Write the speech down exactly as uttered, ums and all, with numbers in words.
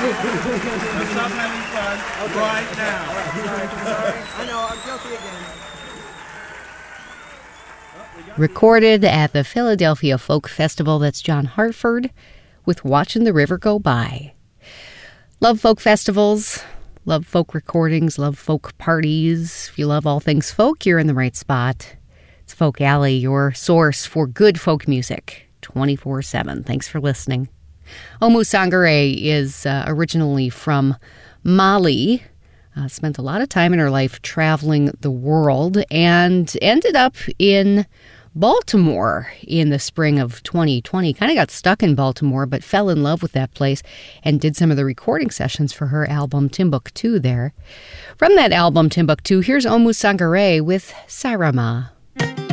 stop having fun okay. right now. All right, sorry, sorry. I know, I'm guilty again. Recorded at the Philadelphia Folk Festival. That's John Hartford with Watching the River Go By. Love folk festivals, love folk recordings, love folk parties. If you love all things folk, you're in the right spot. It's Folk Alley, your source for good folk music, twenty-four seven. Thanks for listening. Oumou Sangaré is uh, originally from Mali. Uh, spent a lot of time in her life traveling the world and ended up in Baltimore in the spring of twenty twenty. Kind of got stuck in Baltimore, but fell in love with that place and did some of the recording sessions for her album Timbuktu there. From that album Timbuktu, here's Oumou Sangaré with Sairama.